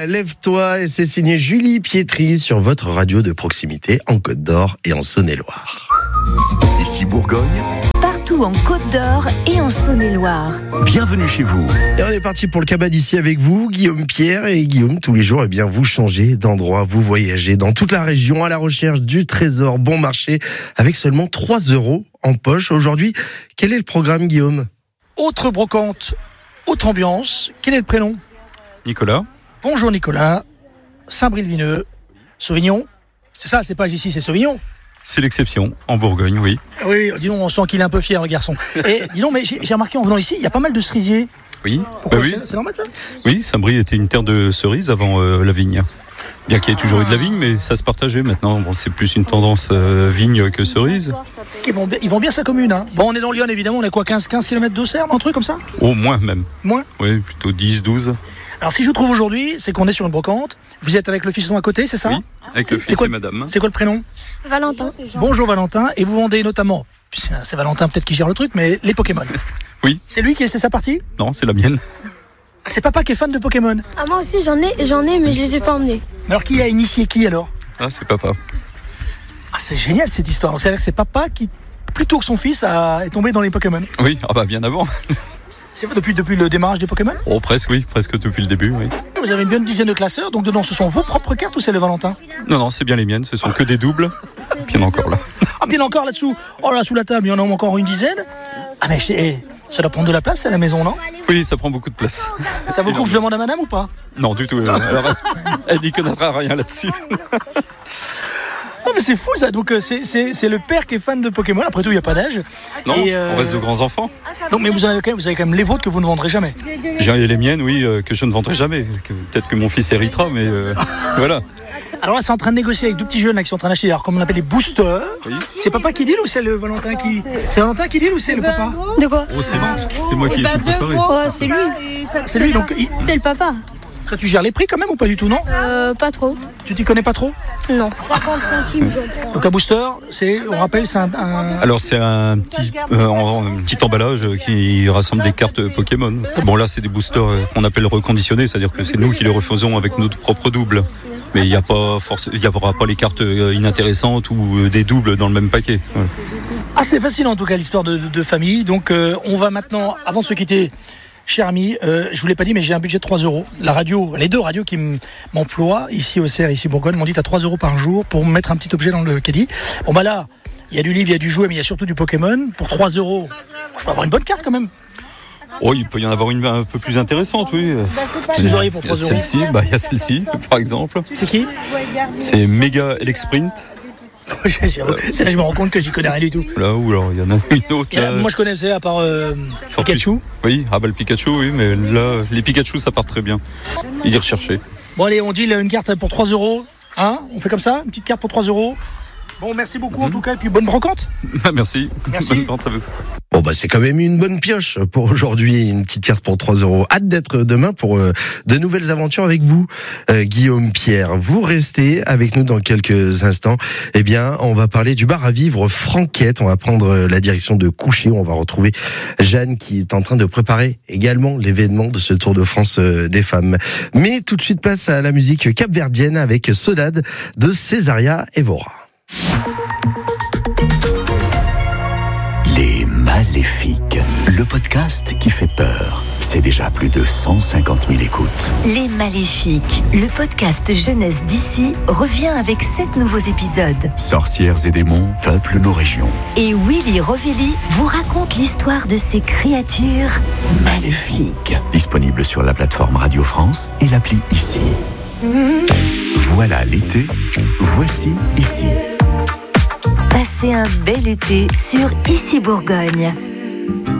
Lève-toi, et c'est signé Julie Pietri sur votre radio de proximité en Côte d'Or et en Saône-et-Loire. Ici Bourgogne, partout en Côte d'Or et en Saône-et-Loire. bienvenue chez vous. Et on est parti pour le cabas d'ici avec vous, Guillaume Pierre. Et Guillaume, tous les jours, eh bien, vous changez d'endroit, vous voyagez dans toute la région à la recherche du trésor bon marché avec seulement 3 € en poche. Aujourd'hui, quel est le programme, Guillaume ? Autre brocante, autre ambiance. Quel est le prénom ? Nicolas. Bonjour Nicolas. Saint-Bril-Vineux. Sauvignon. C'est ça, c'est pas ici, c'est Sauvignon. C'est l'exception, en Bourgogne, oui. Oui, dis donc, on sent qu'il est un peu fier, le garçon. Et dis donc, mais j'ai remarqué en venant ici, il y a pas mal de cerisiers. Oui, Pourquoi oui. C'est normal ça ? Oui, Saint-Brie était une terre de cerises avant la vigne. Bien qu'il y ait toujours eu de la vigne, mais ça se partageait maintenant. Bon, c'est plus une tendance vigne que cerise. Ils vont bien sa commune. Hein. Bon, on est dans Lyon, évidemment, on a quoi, 15 km d'Auxerre, un truc comme ça ? Au moins même. Moins ? Oui, plutôt 10, 12. Alors, si je vous trouve aujourd'hui, c'est qu'on est sur une brocante. Vous êtes avec le fiston à côté, c'est ça ? Oui, avec le fils et madame. C'est quoi le prénom ? Valentin. Bonjour Valentin, et vous vendez notamment, c'est Valentin peut-être qui gère le truc, mais les Pokémon. Oui. C'est lui c'est sa partie ? Non, c'est la mienne. C'est papa qui est fan de Pokémon. Ah, moi aussi j'en ai, mais je les ai pas emmenés. Alors qui a initié qui alors ? Ah, c'est papa. Ah, c'est génial cette histoire. Donc, c'est-à-dire que c'est papa qui, plutôt que son fils, est tombé dans les Pokémon. Oui, ah bah bien avant. C'est vrai, depuis le démarrage des Pokémon ? Oh, presque, oui, presque depuis le début, oui. Vous avez une bonne dizaine de classeurs, donc dedans ce sont vos propres cartes ou c'est le Valentin ? Non, c'est bien les miennes, ce sont que des doubles. Puis il y en a encore là. Ah, puis il y en a encore là-dessous. Oh là, sous la table, il y en a encore une dizaine. Ah, mais ça doit prendre de la place à la maison, non ? Oui, ça prend beaucoup de place. Ça vaut le coup que je demande à madame ou pas ? Non, du tout. Alors, elle n'y connaîtra rien là-dessus. Ah, mais c'est fou ça, donc c'est le père qui est fan de Pokémon, après tout il n'y a pas d'âge. Non, on reste de grands enfants. Donc, mais vous avez quand même les vôtres que vous ne vendrez jamais. J'ai les miennes, oui, que je ne vendrai jamais. Peut-être que mon fils héritera, mais voilà. Alors là c'est en train de négocier avec deux petits jeunes là, qui sont en train d'acheter, alors comme on appelle les boosters. Oui. C'est papa qui deal ou c'est le Valentin qui... C'est Valentin qui deal ou c'est le papa ? De quoi ? Oh, c'est moi qui ai tout préparé. Oh, c'est lui. C'est lui, donc C'est le papa. toi, tu gères les prix quand même ou pas du tout, non ? Pas trop. Tu t'y connais pas trop ? Non. Donc un booster, on rappelle, c'est un... Alors c'est un petit emballage qui rassemble des cartes Pokémon. Bon là c'est des boosters qu'on appelle reconditionnés, c'est-à-dire que c'est nous qui les refaisons avec notre propre double. Mais il n'y aura pas les cartes inintéressantes ou des doubles dans le même paquet. Ouais. Ah, c'est fascinant en tout cas l'histoire de famille. Donc on va maintenant, avant de se quitter, cher ami, je vous l'ai pas dit, mais j'ai un budget de 3 €. La radio, les deux radios qui m'emploient ici au CER, ici Bourgogne, m'ont dit à 3 € par jour pour mettre un petit objet dans le caddie. Bon bah là, il y a du livre, il y a du jouet, mais il y a surtout du Pokémon. Pour 3 €, je peux avoir une bonne carte quand même. Oh, il peut y en avoir une un peu plus intéressante, oui. Qu'est-ce que vous auriez pour 3 €? Celle-ci, il y a celle-ci, par exemple. C'est qui? C'est Mega Elexprint. C'est là je me rends compte que j'y connais rien du tout. Là, ou alors il y en a une autre. Là. Moi je connaissais à part Pikachu. Oui, le Pikachu, oui, mais là, les Pikachu ça part très bien. Il est recherché. Bon allez, on dit une carte pour 3 €. Hein, on fait comme ça, une petite carte pour 3 €. Bon, merci beaucoup en tout cas, et puis bonne brocante. Merci. Merci. Bonne vente à vous. Bon, bah, c'est quand même une bonne pioche pour aujourd'hui. Une petite carte pour 3 €. Hâte d'être demain pour de nouvelles aventures avec vous, Guillaume Pierre. Vous restez avec nous dans quelques instants. Eh bien, on va parler du bar à vivre Franquette. On va prendre la direction de Couchet. On va retrouver Jeanne qui est en train de préparer également l'événement de ce Tour de France des femmes. Mais tout de suite, place à la musique capverdienne avec Sodade de Césaria Evora. Les Maléfiques, le podcast qui fait peur. C'est déjà plus de 150 000 écoutes. Les Maléfiques, le podcast jeunesse d'ici, revient avec 7 nouveaux épisodes. Sorcières et démons peuplent nos régions. Et Willy Rovelli vous raconte l'histoire de ces créatures Maléfiques. Disponible sur la plateforme Radio France et l'appli Ici. Voilà l'été, voici Ici. Passez un bel été sur Ici Bourgogne.